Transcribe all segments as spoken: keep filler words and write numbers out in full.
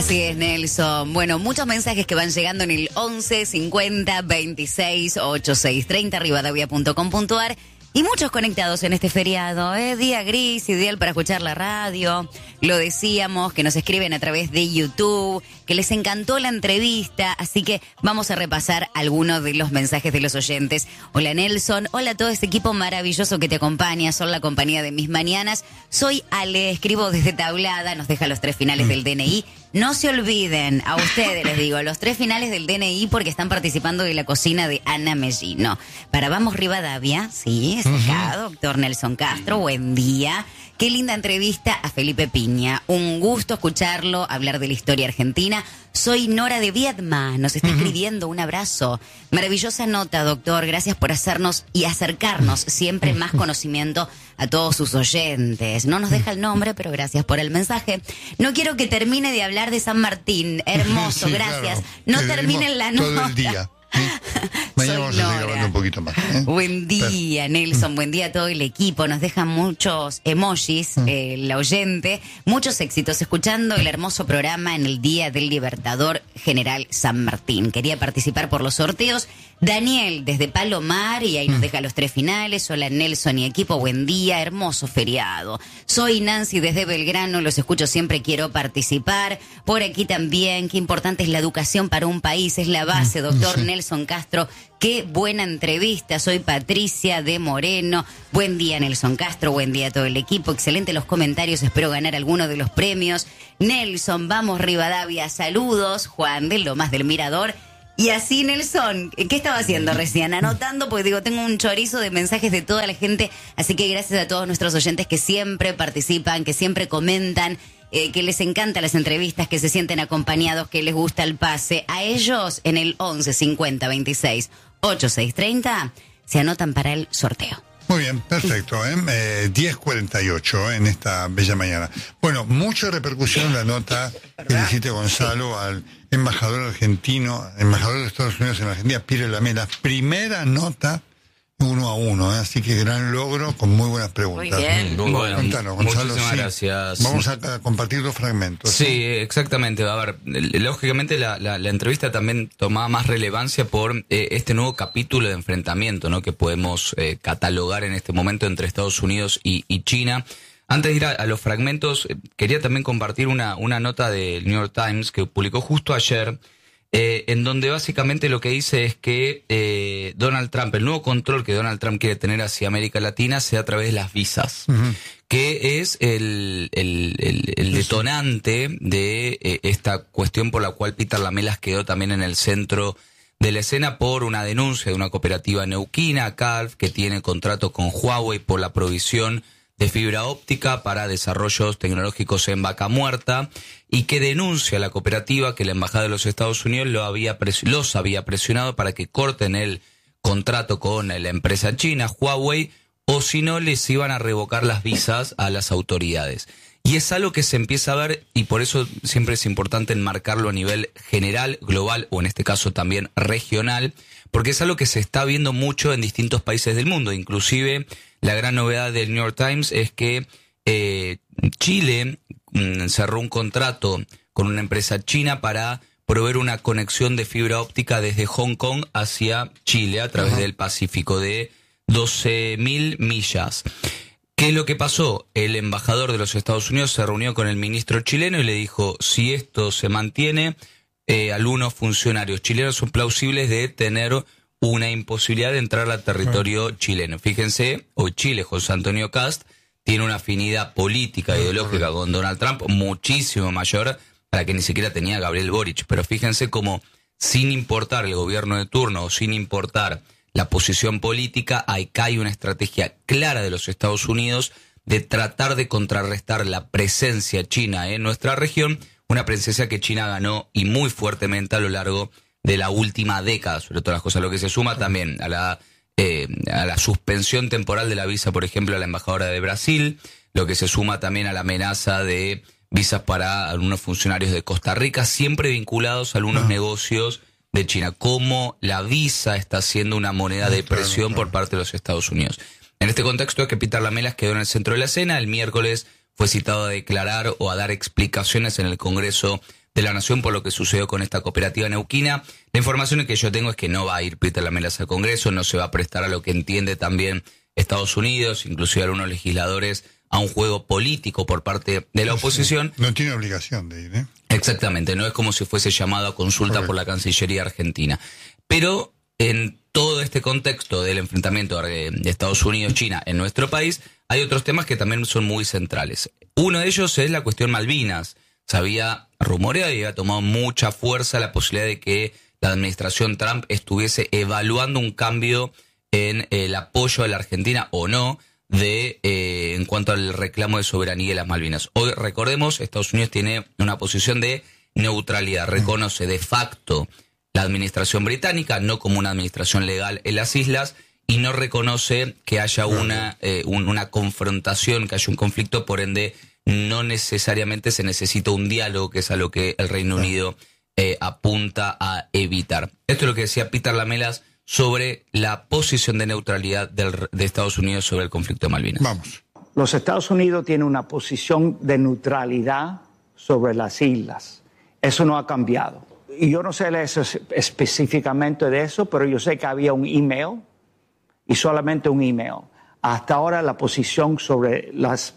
Así es, Nelson. Bueno, muchos mensajes que van llegando en el once cincuenta veintiséis ochenta y seis treinta rivadavia punto com punto ar y muchos conectados en este feriado, ¿eh? Día gris, ideal para escuchar la radio. Lo decíamos, que nos escriben a través de YouTube, que les encantó la entrevista, así que vamos a repasar algunos de los mensajes de los oyentes. Hola Nelson, hola a todo este equipo maravilloso que te acompaña, son la compañía de mis mañanas. Soy Ale, escribo desde Tablada, nos deja los tres finales del D N I. No se olviden, a ustedes les digo, los tres finales del D N I porque están participando de la cocina de Ana Mellino. Para Vamos Rivadavia, sí, es acá, uh-huh. Doctor Nelson Castro, buen día. Qué linda entrevista a Felipe Piña. Un gusto escucharlo, hablar de la historia argentina. Soy Nora de Viedma, nos está uh-huh. escribiendo, un abrazo. Maravillosa nota, doctor, gracias por hacernos y acercarnos siempre más conocimiento a todos sus oyentes. No nos deja el nombre, pero gracias por el mensaje. No quiero que termine de hablar de San Martín, hermoso, sí, gracias. Claro. No que terminen la nota. Todo el día. ¿Sí? Mañana vamos a seguir hablando un poquito más, ¿eh? Buen día, Nelson, buen día a todo el equipo. Nos dejan muchos emojis, mm. eh, la oyente. Muchos éxitos escuchando el hermoso programa en el Día del Libertador General San Martín. Quería participar por los sorteos. Daniel, desde Palomar, y ahí nos deja los tres finales. Hola Nelson y equipo, buen día, hermoso feriado. Soy Nancy desde Belgrano, los escucho siempre, quiero participar. Por aquí también, qué importante es la educación para un país, es la base, doctor sí. Nelson Castro. Qué buena entrevista, soy Patricia de Moreno. Buen día Nelson Castro, buen día a todo el equipo, excelente los comentarios, espero ganar alguno de los premios. Nelson, vamos Rivadavia, saludos, Juan de Lomas del Mirador. Y así, Nelson, ¿qué estaba haciendo recién? Anotando, porque digo, tengo un chorizo de mensajes de toda la gente, así que gracias a todos nuestros oyentes que siempre participan, que siempre comentan, eh, que les encantan las entrevistas, que se sienten acompañados, que les gusta el pase. A ellos, en el once cincuenta veintiséis ochenta y seis treinta, se anotan para el sorteo. Muy bien, perfecto, ¿eh? Eh, diez cuarenta y ocho en esta bella mañana. Bueno, mucha repercusión en la nota que le hiciste, Gonzalo, al embajador argentino, embajador de Estados Unidos en Argentina, Pire Lamela. Primera nota uno a uno, ¿eh? Así que gran logro con muy buenas preguntas. Muy bien. Muy bueno. Contanos, Gonzalo, muchísimas sí. gracias. Vamos a, a compartir dos fragmentos. Sí, ¿sí? Exactamente. A ver, lógicamente la, la, la entrevista también tomaba más relevancia por eh, este nuevo capítulo de enfrentamiento, ¿no? Que podemos eh, catalogar en este momento entre Estados Unidos y, y China. Antes de ir a, a los fragmentos, eh, quería también compartir una, una nota del New York Times que publicó justo ayer, Eh, en donde básicamente lo que dice es que eh, Donald Trump, el nuevo control que Donald Trump quiere tener hacia América Latina sea a través de las visas, uh-huh. que es el, el, el, el detonante de eh, esta cuestión por la cual Peter Lamelas quedó también en el centro de la escena por una denuncia de una cooperativa neuquina, Calf, que tiene contrato con Huawei por la provisión de fibra óptica para desarrollos tecnológicos en Vaca Muerta, y que denuncia a la cooperativa que la Embajada de los Estados Unidos lo había pres- los había presionado para que corten el contrato con la empresa china, Huawei, o si no les iban a revocar las visas a las autoridades. Y es algo que se empieza a ver, y por eso siempre es importante enmarcarlo a nivel general, global, o en este caso también regional, porque es algo que se está viendo mucho en distintos países del mundo. Inclusive, la gran novedad del New York Times es que eh, Chile mmm, cerró un contrato con una empresa china para proveer una conexión de fibra óptica desde Hong Kong hacia Chile a través uh-huh. del Pacífico de doce mil millas. ¿Qué es lo que pasó? El embajador de los Estados Unidos se reunió con el ministro chileno y le dijo, si esto se mantiene, eh, algunos funcionarios chilenos son plausibles de tener una imposibilidad de entrar al territorio uh-huh. chileno. Fíjense, hoy Chile, José Antonio Kast, tiene una afinidad política e ideológica uh-huh. con Donald Trump muchísimo mayor a la que ni siquiera tenía Gabriel Boric. Pero fíjense cómo, sin importar el gobierno de turno o sin importar la posición política, acá hay una estrategia clara de los Estados Unidos de tratar de contrarrestar la presencia china en nuestra región, una presencia que China ganó y muy fuertemente a lo largo de la última década, sobre todas las cosas, lo que se suma también a la eh, a la suspensión temporal de la visa, por ejemplo, a la embajadora de Brasil, lo que se suma también a la amenaza de visas para algunos funcionarios de Costa Rica, siempre vinculados a algunos no. negocios de China, cómo la visa está siendo una moneda de presión claro, claro. por parte de los Estados Unidos. En este contexto es que Peter Lamelas quedó en el centro de la escena. El miércoles fue citado a declarar o a dar explicaciones en el Congreso de la Nación por lo que sucedió con esta cooperativa neuquina. La información que yo tengo es que no va a ir Peter Lamelas al Congreso, no se va a prestar a lo que entiende también Estados Unidos, inclusive algunos legisladores, a un juego político por parte de la oposición. No tiene obligación de ir, ¿eh? Exactamente, no es como si fuese llamado a consulta Correcto. Por la Cancillería argentina. Pero en todo este contexto del enfrentamiento de Estados Unidos-China en nuestro país, hay otros temas que también son muy centrales. Uno de ellos es la cuestión Malvinas. Se había rumoreado y había tomado mucha fuerza la posibilidad de que la administración Trump estuviese evaluando un cambio en el apoyo a la Argentina o no de eh, en cuanto al reclamo de soberanía de las Malvinas. Hoy, recordemos, Estados Unidos tiene una posición de neutralidad, reconoce de facto la administración británica, no como una administración legal en las islas, y no reconoce que haya una, eh, un, una confrontación, que haya un conflicto, por ende no necesariamente se necesita un diálogo, que es a lo que el Reino Unido eh, apunta a evitar. Esto es lo que decía Peter Lamelas sobre la posición de neutralidad del, de Estados Unidos sobre el conflicto de Malvinas. Vamos. Los Estados Unidos tienen una posición de neutralidad sobre las islas. Eso no ha cambiado. Y yo no sé eso específicamente de eso, pero yo sé que había un email y solamente un email. Hasta ahora la posición sobre las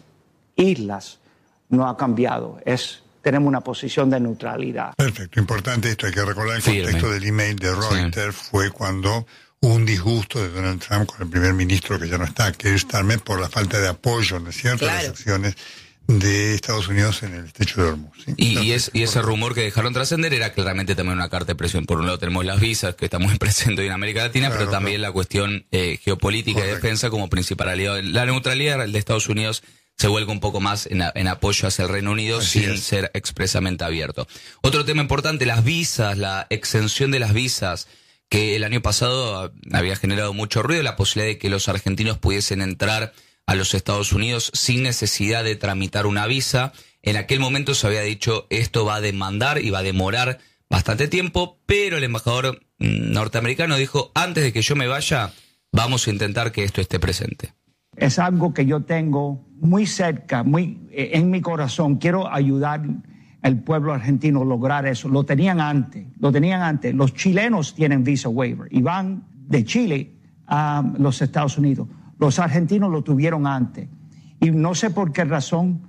islas no ha cambiado. Es, tenemos una posición de neutralidad. Perfecto, importante esto. Hay que recordar el contexto Firme. del email de Reuters. Sí. Fue cuando hubo un disgusto de Donald Trump con el primer ministro, que ya no está, Keir Starmer, por la falta de apoyo, ¿no es cierto?, claro. a las acciones de Estados Unidos en el estrecho de Hormuz. ¿Sí? Y, y, es, y ese rumor que dejaron trascender era claramente también una carta de presión. Por un lado tenemos las visas, que está muy presente hoy en América Latina, claro, pero también claro. la cuestión eh, geopolítica Correcto. Y defensa como principal aliado. La neutralidad de Estados Unidos se vuelve un poco más en, en apoyo hacia el Reino Unido Así sin es. ser expresamente abierto. Otro tema importante, las visas, la exención de las visas, que el año pasado había generado mucho ruido, la posibilidad de que los argentinos pudiesen entrar a los Estados Unidos sin necesidad de tramitar una visa. En aquel momento se había dicho esto va a demandar y va a demorar bastante tiempo, pero el embajador norteamericano dijo antes de que yo me vaya, vamos a intentar que esto esté presente. Es algo que yo tengo muy cerca, muy en mi corazón. Quiero ayudar al pueblo argentino a lograr eso. Lo tenían antes, lo tenían antes. Los chilenos tienen visa waiver y van de Chile a los Estados Unidos. Los argentinos lo tuvieron antes. Y no sé por qué razón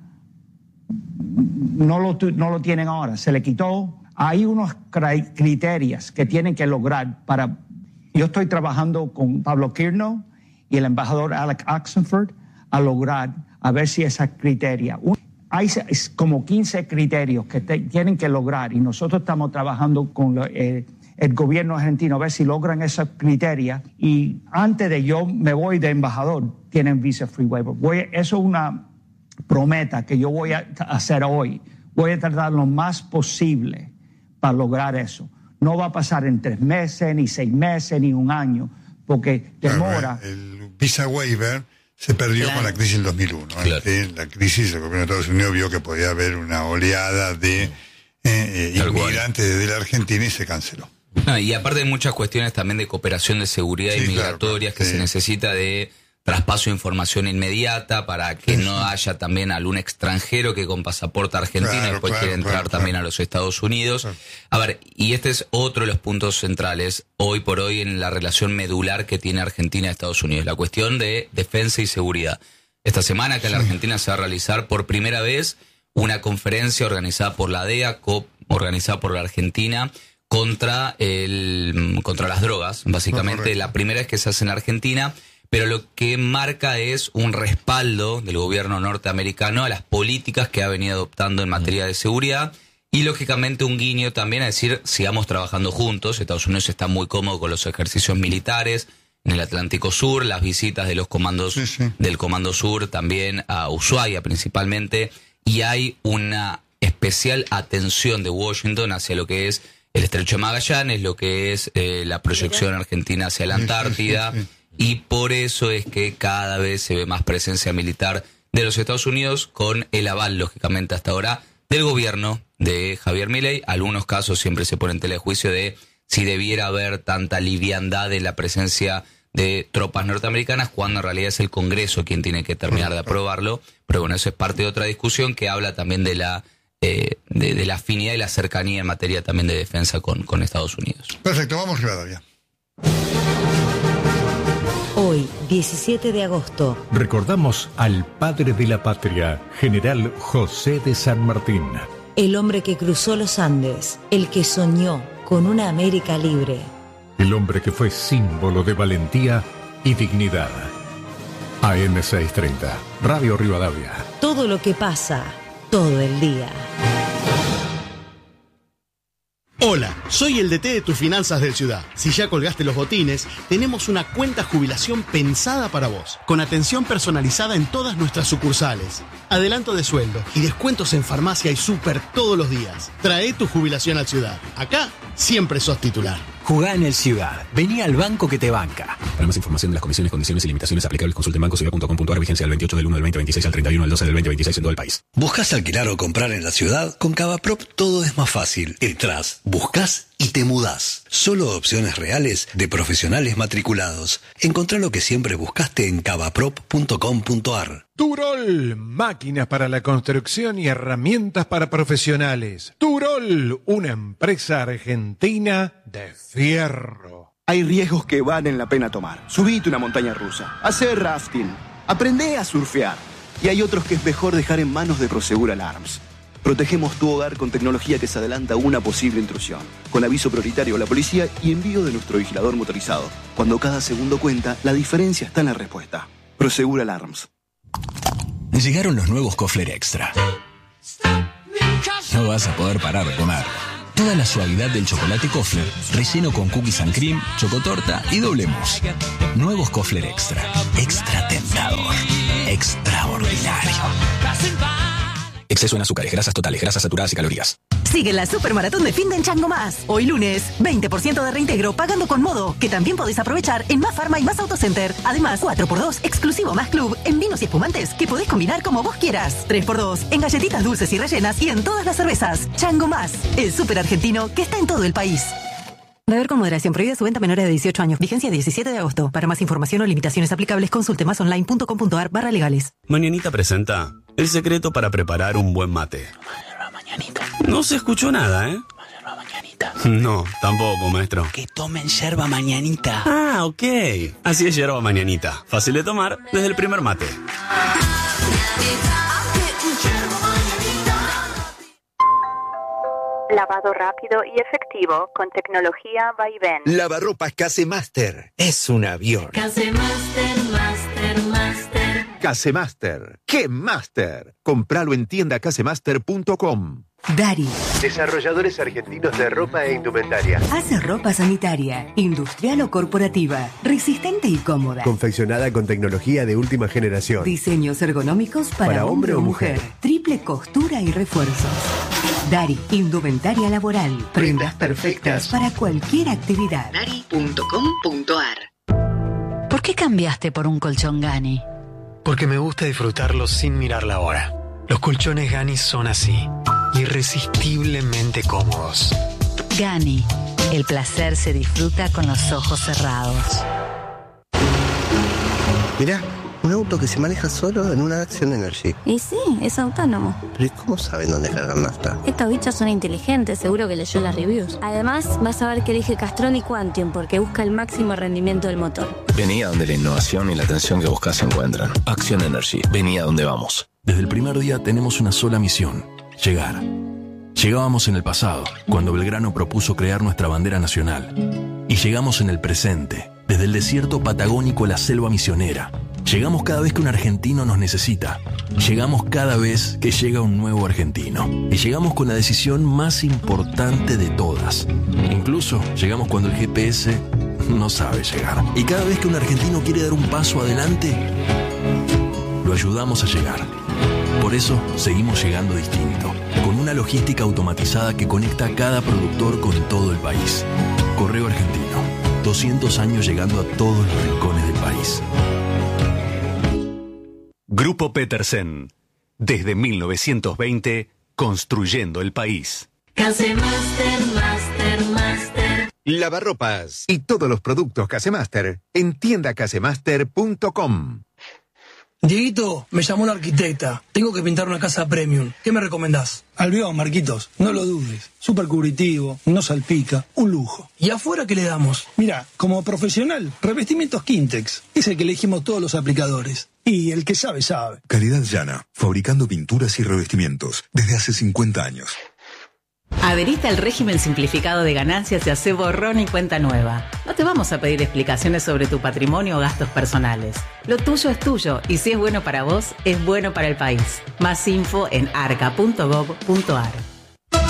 no lo, no lo tienen ahora. Se le quitó. Hay unos criterios que tienen que lograr para... Yo estoy trabajando con Pablo Kirno y el embajador Alec Oxenford a lograr, a ver si esos criterios... Hay como quince criterios que te, tienen que lograr y nosotros estamos trabajando con lo, eh, el gobierno argentino a ver si logran esos criterios y antes de yo me voy de embajador tienen visa free waiver. Voy, eso es una promesa que yo voy a hacer hoy. Voy a tratar lo más posible para lograr eso. No va a pasar en tres meses, ni seis meses, ni un año, porque demora. Claro, el visa waiver se perdió claro. con la crisis del dos mil uno. Claro. Ante la crisis, el gobierno de Estados Unidos vio que podía haber una oleada de eh, eh, inmigrantes desde la Argentina y se canceló. No, y aparte de muchas cuestiones también de cooperación de seguridad sí, inmigratorias, claro, claro, que sí. se necesita de traspaso de información inmediata para que sí, no sí. haya también algún extranjero que con pasaporte argentino claro, después claro, quiere entrar claro, también claro. a los Estados Unidos. Claro. A ver, y este es otro de los puntos centrales hoy por hoy en la relación medular que tiene Argentina y Estados Unidos, la cuestión de defensa y seguridad. Esta semana acá en la Argentina se va a realizar por primera vez una conferencia organizada por la D E A, organizada por la Argentina, contra el contra las drogas, básicamente no, la primera vez que se hace en Argentina, pero lo que marca es un respaldo del gobierno norteamericano a las políticas que ha venido adoptando en materia de seguridad y lógicamente un guiño también a decir sigamos trabajando juntos. Estados Unidos está muy cómodo con los ejercicios militares en el Atlántico Sur, las visitas de los comandos sí, sí. del Comando Sur también a Ushuaia principalmente, y hay una especial atención de Washington hacia lo que es el Estrecho de Magallanes, lo que es eh, la proyección argentina hacia la Antártida, sí, sí, sí. y por eso es que cada vez se ve más presencia militar de los Estados Unidos con el aval, lógicamente hasta ahora, del gobierno de Javier Milei. Algunos casos siempre se ponen en tela de juicio de si debiera haber tanta liviandad en la presencia de tropas norteamericanas, cuando en realidad es el Congreso quien tiene que terminar de aprobarlo. Pero bueno, eso es parte de otra discusión que habla también de la eh, de, de la afinidad y la cercanía en materia también de defensa con, con Estados Unidos. Perfecto, vamos Rivadavia. Hoy, diecisiete de agosto, recordamos al padre de la patria, General José de San Martín. el hombre que cruzó los Andes, el que soñó con una América libre. El hombre que fue símbolo de valentía y dignidad. A M seiscientos treinta, Radio Rivadavia. Todo lo que pasa, todo el día. Hola, soy el D T de tus finanzas del Ciudad. Si ya colgaste los botines, tenemos una cuenta jubilación pensada para vos, con atención personalizada en todas nuestras sucursales, adelanto de sueldo y descuentos en farmacia y súper todos los días. Trae tu jubilación al Ciudad. Acá siempre sos titular. Jugá en el Ciudad. Vení al banco que te banca. Para más información de las comisiones, condiciones y limitaciones aplicables, consulte en banco ciudad punto com punto a r. Vigencia del veintiocho del uno del veinte veintiséis al treinta y uno del doce del veinte veintiséis en todo el país. ¿Buscas alquilar o comprar en la ciudad? Con Cavaprop todo es más fácil. Entrás, buscas y te mudás. Solo opciones reales de profesionales matriculados. Encontrá lo que siempre buscaste en cavaprop punto com punto a r. Turol, máquinas para la construcción y herramientas para profesionales. Turol, una empresa argentina de fierro. Hay riesgos que valen la pena tomar. Subite una montaña rusa, hacer rafting, aprende a surfear. Y hay otros que es mejor dejar en manos de Prosegur Alarms. Protegemos tu hogar con tecnología que se adelanta a una posible intrusión, con aviso prioritario a la policía y envío de nuestro vigilador motorizado. Cuando cada segundo cuenta, la diferencia está en la respuesta. Prosegur Alarms. Llegaron los nuevos Kofler Extra. No vas a poder parar de comer. Toda la suavidad del chocolate Kofler, relleno con cookies and cream, chocotorta y doble mousse. Nuevos Kofler Extra. Extra tentador. Extraordinario. Exceso en azúcares, grasas totales, grasas saturadas y calorías. Sigue la supermaratón de fin de en Chango Más. Hoy lunes, veinte por ciento de reintegro pagando con Modo, que también podés aprovechar en Más Farma y Más Autocenter. Además, cuatro por dos exclusivo Más Club en vinos y espumantes que podés combinar como vos quieras. tres por dos en galletitas dulces y rellenas y en todas las cervezas. Chango Más, el súper argentino que está en todo el país. Beber con moderación. Prohibida su venta a menores de dieciocho años. Vigencia diecisiete de agosto. Para más información o limitaciones aplicables, consulte masonline punto com punto a r barra legales. Mañanita presenta el secreto para preparar un buen mate. No se escuchó nada, ¿eh? No, tampoco, maestro. Que tomen yerba mañanita. Ah, ok. Así es yerba mañanita. Fácil de tomar desde el primer mate. Lavado rápido y efectivo con tecnología Vaivén. Lavarropas Casemaster. Es un avión. Casemaster, Master, Master. Casemaster. ¡Qué Master! Compralo en tienda casemaster punto com. Dari. Desarrolladores argentinos de ropa e indumentaria. Hace ropa sanitaria, industrial o corporativa, resistente y cómoda. Confeccionada con tecnología de última generación. Diseños ergonómicos para, para hombre o mujer. Triple costura y refuerzos. Dari, indumentaria laboral. Prendas perfectas para cualquier actividad. Dari punto com punto a r. ¿Por qué cambiaste por un colchón Gani? Porque me gusta disfrutarlo sin mirar la hora. Los colchones Gani son así, irresistiblemente cómodos. Gani, el placer se disfruta con los ojos cerrados. Mirá, un auto que se maneja solo en una Action Energy. Y sí, es autónomo. Pero ¿y cómo saben dónde cargar nafta? Estos bichos son inteligentes, seguro que leyó las reviews. Además, vas a ver que elige Castrol y Quantium porque busca el máximo rendimiento del motor. Vení a donde la innovación y la atención que buscas se encuentran. Action Energy, vení a donde vamos. Desde el primer día tenemos una sola misión: llegar. Llegábamos en el pasado, cuando Belgrano propuso crear nuestra bandera nacional. Y llegamos en el presente, desde el desierto patagónico a la selva misionera. Llegamos cada vez que un argentino nos necesita. Llegamos cada vez que llega un nuevo argentino. Y llegamos con la decisión más importante de todas. Incluso llegamos cuando el G P S no sabe llegar. Y cada vez que un argentino quiere dar un paso adelante, lo ayudamos a llegar. Por eso seguimos llegando distinto, con una logística automatizada que conecta a cada productor con todo el país. Correo Argentino, doscientos años llegando a todos los rincones del país. Grupo Petersen, desde mil novecientos veinte, construyendo el país. Casemaster, Master, Master. Lavarropas y todos los productos Casemaster en tienda casemaster punto com. Dieguito, me llamó una arquitecta. Tengo que pintar una casa premium. ¿Qué me recomendás? Albión, Marquitos, no lo dudes. Súper cubritivo, no salpica, un lujo. ¿Y afuera qué le damos? Mira, como profesional, revestimientos Quintex. Es el que elegimos todos los aplicadores. Y el que sabe, sabe. Calidad Llana, fabricando pinturas y revestimientos desde hace cincuenta años. Adherite al régimen simplificado de ganancias y hace borrón y cuenta nueva. No te vamos a pedir explicaciones sobre tu patrimonio o gastos personales. Lo tuyo es tuyo y si es bueno para vos, es bueno para el país. Más info en arca punto gov punto ar.